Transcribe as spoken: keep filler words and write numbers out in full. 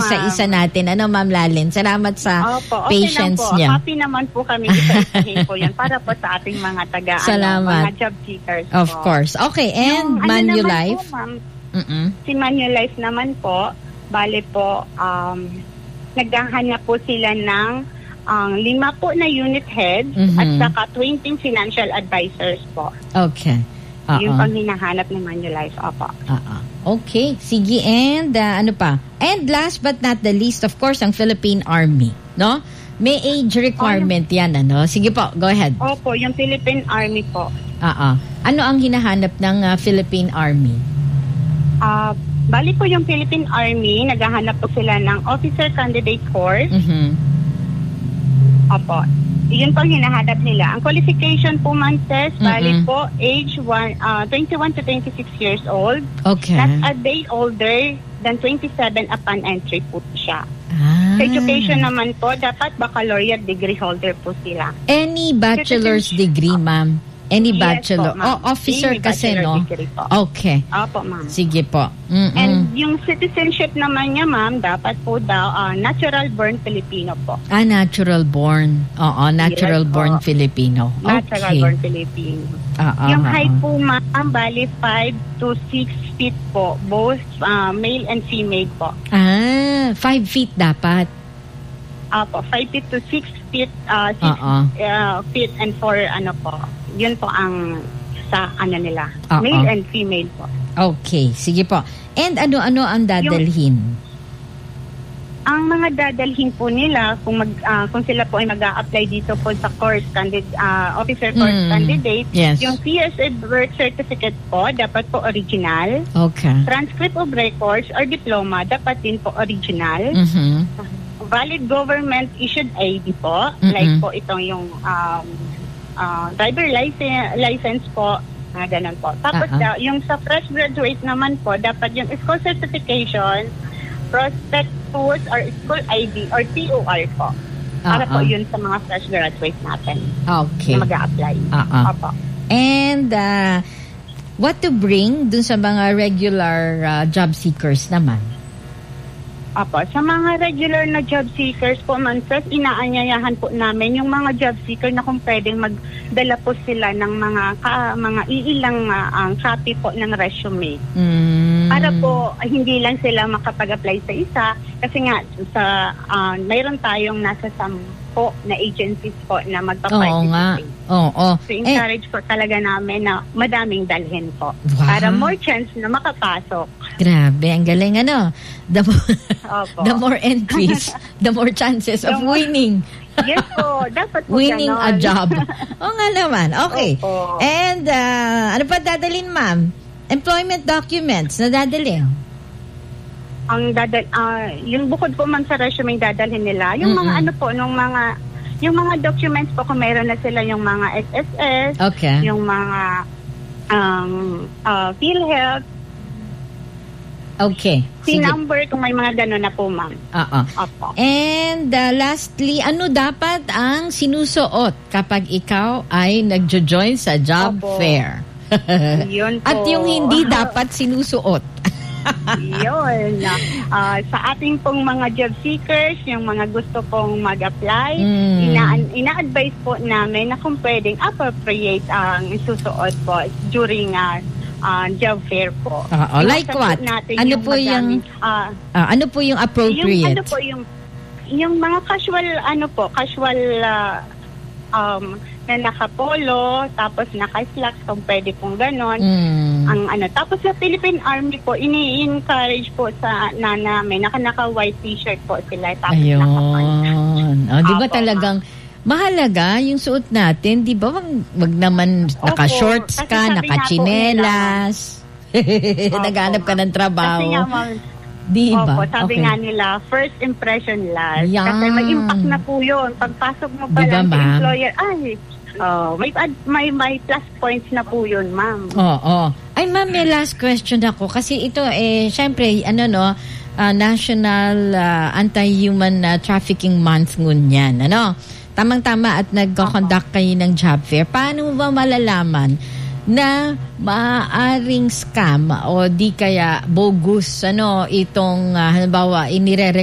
isa-isa natin. Ano, Ma'am Lalin? Salamat sa Opo, okay patience lang po. niya. Happy naman po kami isa-isahin po yan para po sa ating mga taga, ano, mga job seekers Of po. course. Okay, and Yung, Manulife? Ano naman po, ma'am, si Manulife naman po, bale po, um, naghahanap po sila ng ang um, lima po na unit heads mm-hmm. at saka twenty financial advisors po. Okay. Uh-uh. Yung pang hinahanap ng Manulife. Opo. Uh-uh. Okay. Sige. And uh, ano pa? And last but not the least, of course, ang Philippine Army. No? May age requirement oh, yan. Ano? Sige po. Go ahead. Opo. Yung Philippine Army po. Uh-uh. Ano ang hinahanap ng uh, Philippine Army? Ah... Uh, Bali po yung Philippine Army, naghahanap po sila ng officer candidate course. Mm-hmm. Opo. Yun po ang hinahanap nila. Ang qualification po, man, says, mm-hmm. bali po, age one, uh, twenty-one to twenty-six years old. Okay. Not a day older than twenty-seven upon entry po siya. Ah. Sa education naman po, dapat baccalaureate degree holder po sila. Any bachelor's degree, ma'am? Any yes, bachelor? Po, oh, officer Any kasi, no? Okay. Opo, ma'am. Sige po. Mm-mm. And yung citizenship naman niya, ma'am, dapat po daw uh, natural born Filipino po. Ah, natural born. Oo, natural yes, born po. Filipino. Natural okay. born Filipino. Uh, uh, yung uh, height po, ma'am, bali five to six feet po. Both uh, male and female po. Ah, five feet dapat. Apo, five feet to six feet, uh, six uh-uh. uh, feet and four, ano po. Yun po ang sa ano nila. Uh-uh. Male and female po. Okay, sige po. And ano-ano ang dadalhin? Yung, ang mga dadalhin po nila, kung mag uh, kung sila po ay mag-a-apply dito po sa course, candid, uh, officer course mm, candidate, yes. yung P S A birth certificate po, dapat po original. Okay. Transcript of records or diploma, dapat din po original. Mm-hmm. Valid government issued I D po, mm-hmm. like po itong yung um, uh, driver license, license po, na ganun po. Tapos uh-huh. uh, yung sa fresh graduate naman po, dapat yung school certification, prospectus or school I D or T O R po. Para uh-huh. po yun sa mga fresh graduate natin. Okay. Na mag-a-apply. Uh-huh. Opo. And uh, what to bring dun sa mga regular uh, job seekers naman? Apo, sa mga regular na job seekers po, man, sir, inaanyayahan po namin yung mga job seeker na kung pwedeng magdala po sila ng mga ka, mga iilang uh, ang copy po ng resume. Mm. Para po hindi lang sila makapag-apply sa isa kasi nga sa uh, mayroon tayong nasa sampo na agencies po na magpa-participate. Oo nga. Oo. Oh, oh. So encourage eh. po talaga namin na madaming dalhin po. Wow. Para more chance na makapasok. Grabe, ang galing ano. The more, Opo. the more entries, the more chances of winning. Yes po, dapat po winning ganon. a job. Oo nga naman. Okay. Opo. And uh, ano pa dadalhin, ma'am? Employment documents na dadalhin. Ang dadal uh, yung bukod po man sa resume dadalhin nila, yung Mm-mm. mga ano po, nung mga yung mga documents po kung meron na sila yung mga S S S, okay. yung mga um uh, PhilHealth, okay. P number kung may mga gano'n na po, ma'am. Oo. Opo. And uh, lastly, ano dapat ang sinusuot kapag ikaw ay nagjo-join sa job Opo. fair? Yun po. At yung hindi dapat sinusuot. Yun. Uh, sa ating pong mga job seekers, yung mga gusto pong mag-apply, mm. ina- ina-advise po namin na kung pwedeng appropriate ang isusuot po during uh, uh, job fair po. Uh, like what? Ano yung po madaming, yung uh, uh, ano po yung appropriate? Yung ano po yung yung mga casual ano po, casual uh, um na naka-polo, tapos naka-slacks kung pwede pong ganon. Mm. Ang ano, tapos sa Philippine Army po, ini-encourage po sa na namin, naka-naka-white t-shirt po sila, tapos ayun. naka-pants. Oh, di ba talagang mahalaga yung suot natin, di ba? Wag, wag naman naka-shorts ka, naka-chinelas. Naghanap ka ng trabaho. Kasi nga, ma'am, di ba? Opo, sabi okay. nga nila, first impression last. Yan. Kasi may impact na po yun. Pagpasok mo pa diba, lang sa ma'am? employer, ay, oh, may, may may plus points na po yun, ma'am. Oo. Oh, oh. Ay, ma'am, may last question ako. Kasi ito, eh, syempre, ano no, uh, National uh, Anti-Human uh, Trafficking Month ngun yan. Ano? Tamang-tama at nag-conduct kayo ng job fair. Paano mo ba malalaman na maaaring scam o di kaya bogus ano itong uh, halimbawa inire